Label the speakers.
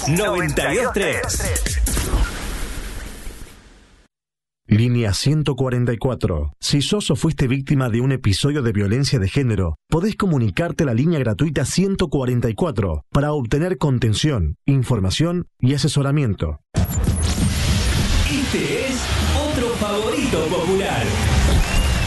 Speaker 1: 923.
Speaker 2: Línea 144. Si sos o fuiste víctima de un episodio de violencia de género, podés comunicarte a la línea gratuita 144 para obtener contención, información y asesoramiento.
Speaker 1: Este es otro favorito popular.